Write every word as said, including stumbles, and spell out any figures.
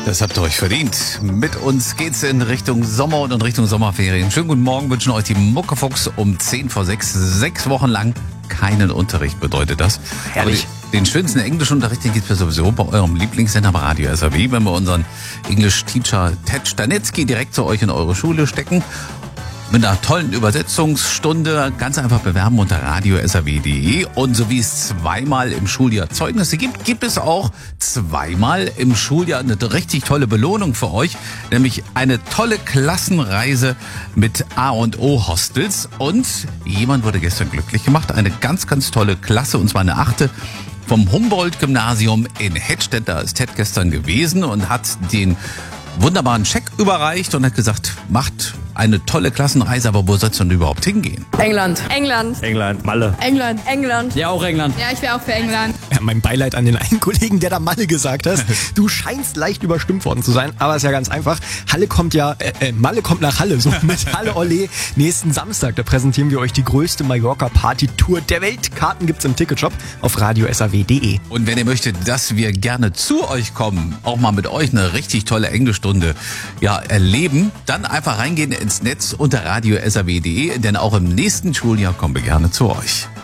Das habt ihr euch verdient. Mit uns geht's in Richtung Sommer und in Richtung Sommerferien. Schönen guten Morgen, wünschen euch die Muckefuchs um zehn vor sechs. Sechs Wochen lang keinen Unterricht bedeutet das. Herrlich. Aber den schönsten Englischunterricht, den gibt's ja sowieso bei eurem Lieblingssender bei Radio S R W, wenn wir unseren English-Teacher Ted Stanitzky direkt zu euch in eure Schule stecken. Mit einer tollen Übersetzungsstunde ganz einfach bewerben unter radio s r w punkt d e. Und so wie es zweimal im Schuljahr Zeugnisse gibt, gibt es auch zweimal im Schuljahr eine richtig tolle Belohnung für euch. Nämlich eine tolle Klassenreise mit A und O Hostels. Und jemand wurde gestern glücklich gemacht. Eine ganz, ganz tolle Klasse, und zwar eine achte. Vom Humboldt-Gymnasium in Hettstedt. Da ist Ted gestern gewesen und hat den wunderbaren Scheck überreicht und hat gesagt, macht eine tolle Klassenreise, aber wo soll's denn überhaupt hingehen? England. England. England, Malle. England. England. Ja, auch England. Ja, ich wäre auch für England. Ja, mein Beileid an den einen Kollegen, der da Malle gesagt hat. Du scheinst leicht überstimmt worden zu sein, aber ist ja ganz einfach. Halle kommt ja, äh, Malle kommt nach Halle, so mit Halle Olé. Nächsten Samstag, da präsentieren wir euch die größte Mallorca-Party-Tour der Welt. Karten gibt's im Ticketshop auf radio s r w punkt d e. Und wenn ihr möchtet, dass wir gerne zu euch kommen, auch mal mit euch eine richtig tolle Englischstunde ja, erleben, dann einfach reingehen ins Netz unter radio s r w punkt d e, denn auch im nächsten Schuljahr kommen wir gerne zu euch.